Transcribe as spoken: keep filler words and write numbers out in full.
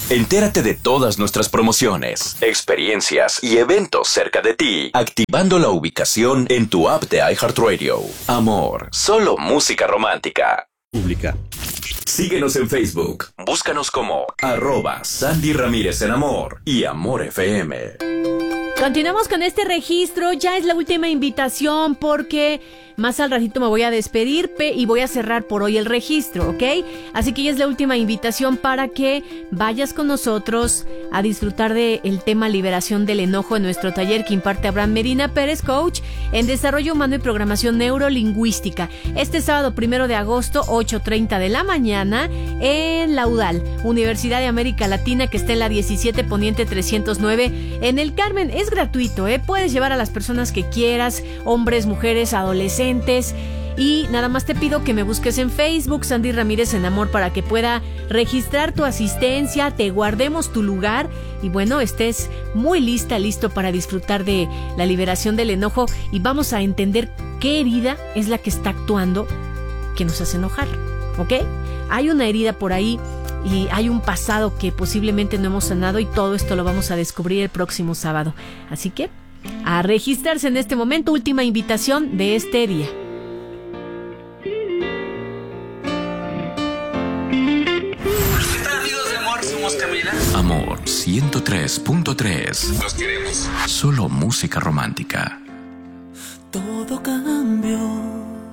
Entérate de todas nuestras promociones, experiencias y eventos cerca de ti, activando la ubicación en tu app de iHeartRadio. Amor, solo música romántica. Pública. Síguenos en Facebook. Búscanos como arroba Sandy Ramírez en Amor y Amor F M. Continuamos con este registro. Ya es la última invitación porque más al ratito me voy a despedir y voy a cerrar por hoy el registro, ¿ok? Así que ya es la última invitación para que vayas con nosotros a disfrutar del tema liberación del enojo en nuestro taller que imparte Abraham Medina Pérez, coach en desarrollo humano y programación neurolingüística. Este sábado primero de agosto, ocho treinta de la mañana, en la U D A L, Universidad de América Latina, que está en la diecisiete Poniente trescientos nueve en el Carmen. Es gratuito, ¿eh? Puedes llevar a las personas que quieras, hombres, mujeres, adolescentes. Y nada más te pido que me busques en Facebook, Sandy Ramírez en Amor, para que pueda registrar tu asistencia, te guardemos tu lugar y bueno, estés muy lista, listo para disfrutar de la liberación del enojo y vamos a entender qué herida es la que está actuando que nos hace enojar, ¿ok? Hay una herida por ahí y hay un pasado que posiblemente no hemos sanado y todo esto lo vamos a descubrir el próximo sábado. Así que a registrarse en este momento, última invitación de este día. ¿Qué tal, amigos de Amor? Somos Camila. Amor ciento tres punto tres. Los queremos. Solo música romántica. Todo cambió